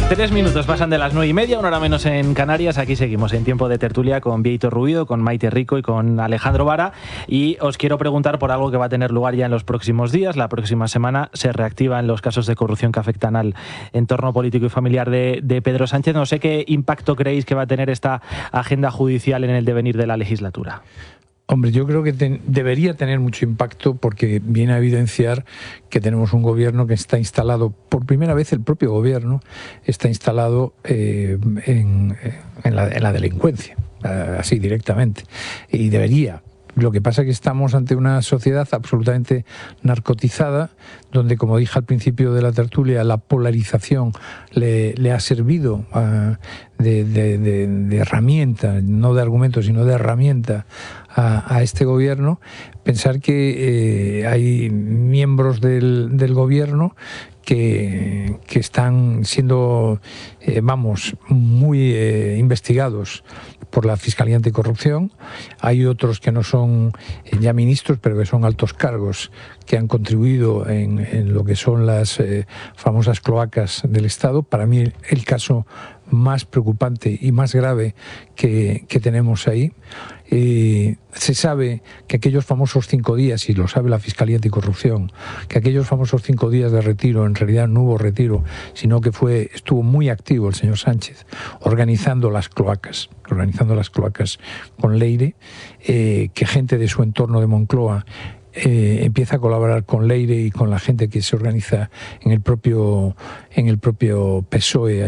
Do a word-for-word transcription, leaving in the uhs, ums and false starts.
Tres minutos pasan de las nueve y media, una hora menos en Canarias. Aquí seguimos en tiempo de tertulia con Bieito Rubido, con Maite Rico y con Alejandro Vara. Y os quiero preguntar por algo que va a tener lugar ya en los próximos días. La próxima semana se reactivan los casos de corrupción que afectan al entorno político y familiar de, de Pedro Sánchez. No sé qué impacto creéis que va a tener esta agenda judicial en el devenir de la legislatura. Hombre, yo creo que ten, debería tener mucho impacto porque viene a evidenciar que tenemos un gobierno que está instalado, por primera vez el propio gobierno está instalado eh, en, en, la, en la delincuencia, así directamente, y debería. Lo que pasa es que estamos ante una sociedad absolutamente narcotizada, donde, como dije al principio de la tertulia, la polarización le, le ha servido uh, de, de, de, de herramienta, no de argumento, sino de herramienta a, a este gobierno. Pensar que eh, hay miembros del, del gobierno que, que están siendo, eh, vamos, muy eh, investigados por la Fiscalía Anticorrupción. Hay otros que no son ya ministros, pero que son altos cargos, que han contribuido en, en lo que son las eh, famosas cloacas del Estado. Para mí el, el caso más preocupante y más grave que, que tenemos ahí. Eh, se sabe que aquellos famosos cinco días, y lo sabe la Fiscalía Anticorrupción, que aquellos famosos cinco días de retiro, en realidad no hubo retiro, sino que fue estuvo muy activo el señor Sánchez organizando las cloacas, organizando las cloacas con Leire, eh, que gente de su entorno de Moncloa Eh, empieza a colaborar con Leire y con la gente que se organiza en el propio en el propio P S O E